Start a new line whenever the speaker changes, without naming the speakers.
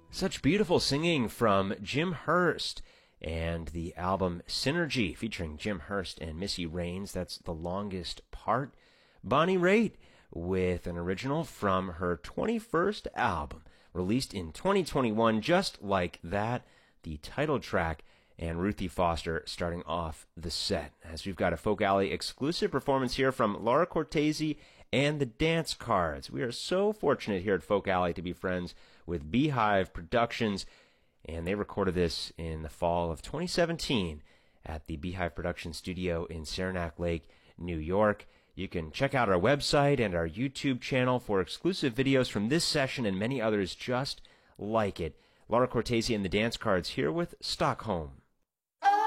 Such beautiful singing from Jim Hurst and the album Synergy featuring Jim Hurst and Missy Raines. That's The Longest Part. Bonnie Raitt with an original from her 21st album released in 2021, Just Like That, the title track, and Ruthie Foster starting off the set. As we've got a Folk Alley exclusive performance here from Laura Cortese and the Dance Cards. We are so fortunate here at Folk Alley to be friends with Beehive Productions, and they recorded this in the fall of 2017 at the Beehive Production Studio in Saranac Lake, New York. You can check out our website and our YouTube channel for exclusive videos from this session and many others just like it. Laura Cortese and the Dance Cards here with Stockholm.